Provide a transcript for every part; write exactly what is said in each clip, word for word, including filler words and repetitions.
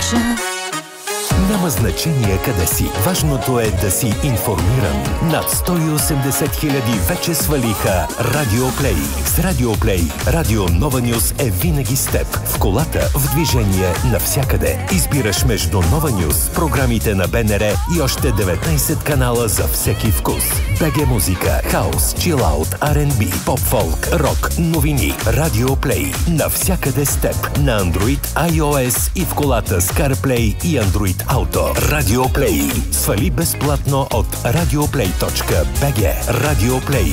обича. Няма значение къде си. Важното е да си информиран. Над сто и осемдесет хиляди вече свалиха Радио Плей. С Радио Плей Радио Нова Нюс е винаги с теб. В колата, в движение, навсякъде. Избираш между Нова Нюс, програмите на БНР и още деветнайсет канала за всеки вкус. БГ музика, хаус, чилаут, Ар енд Би, поп-фолк, рок, новини. Радио Плей. Навсякъде с теб. На Android, iOS и в колата с CarPlay и Android Auto. Радио Плей. Свали безплатно от радиоплей точка би джи. Радио Плей.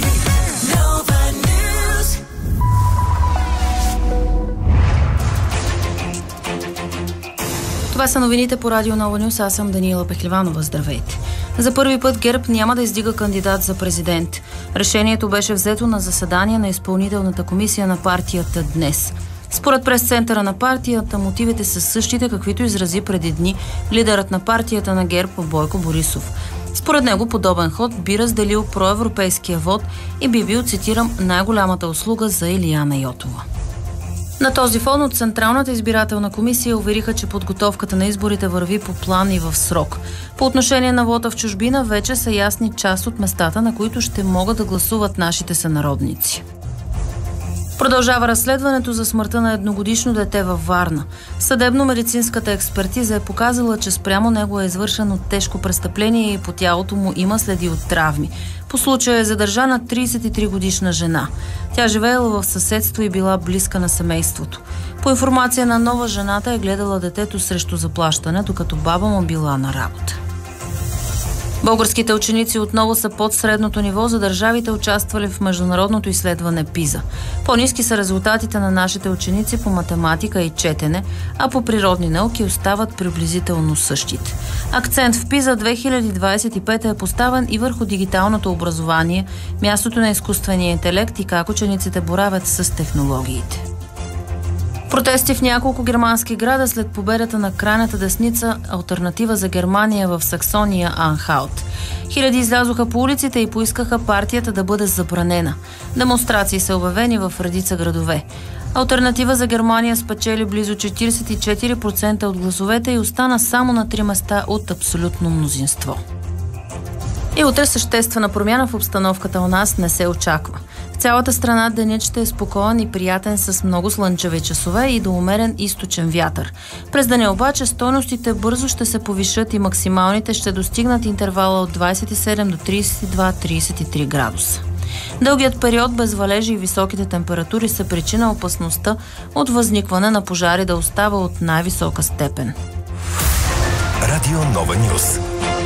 Това са новините по Радио Нова Нюс. Аз съм Даниела Пехливанова. Здравейте. За първи път ГЕРБ няма да издига кандидат за президент. Решението беше взето на заседание на изпълнителната комисия на партията днес. Според прес-центъра на партията, мотивите са същите, каквито изрази преди дни лидерът на партията на ГЕРБ Бойко Борисов. Според него подобен ход би разделил проевропейския вод и би бил, цитирам, най-голямата услуга за Илияна Йотова. На този фон от Централната избирателна комисия увериха, че подготовката на изборите върви по план и в срок. По отношение на вота в чужбина вече са ясни част от местата, на които ще могат да гласуват нашите сънародници. Продължава разследването за смъртта на едногодишно дете във Варна. Съдебно-медицинската експертиза е показала, че спрямо него е извършено тежко престъпление и по тялото му има следи от травми. По случая е задържана трийсет и три годишна жена. Тя живеела в съседство и била близка на семейството. По информация на Нова, жената е гледала детето срещу заплащане, докато баба му била на работа. Българските ученици отново са под средното ниво за държавите, участвали в международното изследване ПИЗА. По-ниски са резултатите на нашите ученици по математика и четене, а по природни науки остават приблизително същите. Акцент в ПИЗА две хиляди двадесет и пета е поставен и върху дигиталното образование, мястото на изкуствения интелект и как учениците боравят с технологиите. Протести в няколко германски града след победата на крайната десница Алтернатива за Германия в Саксония Анхалт. Хиляди излязоха по улиците и поискаха партията да бъде забранена. Демонстрации са обявени в редица градове. Алтернатива за Германия спечели близо четирийсет и четири процента от гласовете и остана само на три места от абсолютно мнозинство. И утре съществена промяна в обстановката у нас не се очаква. В цялата страна денят ще е спокоен и приятен с много слънчеви часове и до умерен източен вятър. През деня обаче стойностите бързо ще се повишат и максималните ще достигнат интервала от двадесет и седем до тридесет и два до тридесет и три градуса. Дългият период без валежи и високите температури са причина опасността от възникване на пожари да остава от най-висока степен. Радио Нова Нюс.